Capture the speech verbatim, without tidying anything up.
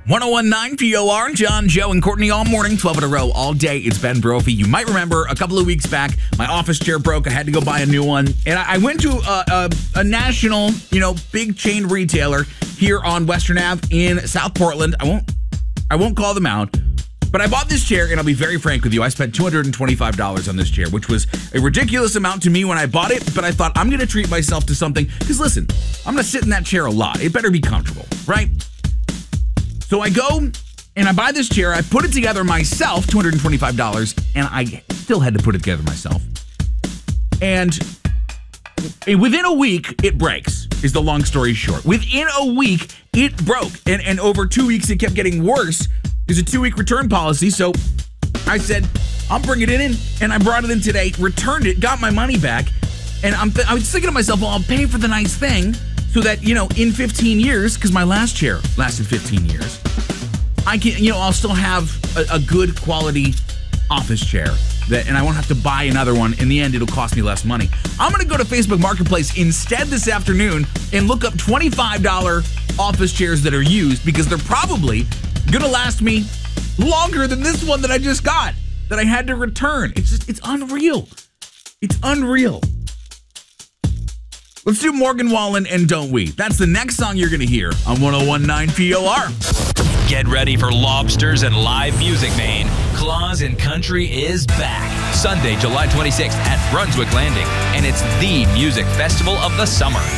one oh one point nine P O R, John, Joe, and Courtney all morning, twelve in a row, all day. It's Ben Brophy. You might remember a couple of weeks back, my office chair broke. I had to go buy a new one. And I went to a, a, a national, you know, big chain retailer here on Western Avenue in South Portland. I won't, I won't call them out. But I bought this chair, and I'll be very frank with you. I spent two hundred twenty-five dollars on this chair, which was a ridiculous amount to me when I bought it. But I thought, I'm going to treat myself to something. Because listen, I'm going to sit in that chair a lot. It better be comfortable, right? So I go and I buy this chair. I put it together myself, two hundred twenty-five dollars, and I still had to put it together myself. And within a week, it breaks, is the long story short. Within a week, it broke. And, and over two weeks, it kept getting worse. There's a two-week return policy, so I said, I'll bring it in, and I brought it in today, returned it, got my money back, and I'm th- I was thinking to myself, well, I'll pay for the nice thing so that, you know, in fifteen years, because my last chair lasted fifteen years, I can, you know, I'll still have a, a good quality office chair, that, and I won't have to buy another one. In the end, it'll cost me less money. I'm going to go to Facebook Marketplace instead this afternoon and look up twenty-five dollars office chairs that are used, because they're probably gonna last me longer than this one that I just got, that I had to return. It's just, it's unreal. It's unreal. Let's do Morgan Wallen and Don't We. That's the next song you're gonna hear on one oh one point nine P O R. Get ready for lobsters and live music, Maine. Claus and Country is back. Sunday, July twenty-sixth at Brunswick Landing. And it's the music festival of the summer.